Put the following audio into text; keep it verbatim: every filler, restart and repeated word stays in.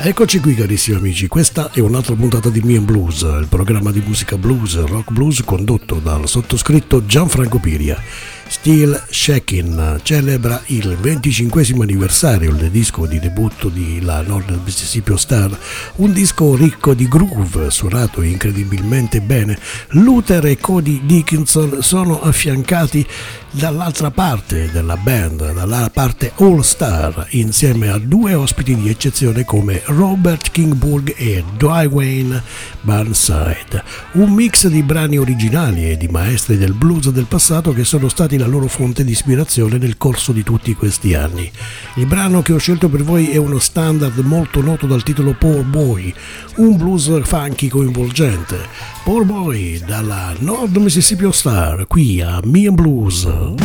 Eccoci qui carissimi amici, questa è un'altra puntata di Me and Blues, il programma di musica blues, rock blues condotto dal sottoscritto Gianfranco Piria. Still Shakin' celebra il venticinquesimo anniversario del disco di debutto di La Northern Mississippi Star, un disco ricco di groove, suonato incredibilmente bene. Luther e Cody Dickinson sono affiancati dall'altra parte della band, dalla parte All Star, insieme a due ospiti di eccezione come Robert Kingburg e Dwayne Burnside, un mix di brani originali e di maestri del blues del passato che sono stati la loro fonte di ispirazione nel corso di tutti questi anni. Il brano che ho scelto per voi è uno standard molto noto dal titolo Poor Boy, un blues funky coinvolgente. Poor Boy dalla North Mississippi Star, qui a Me and Blues.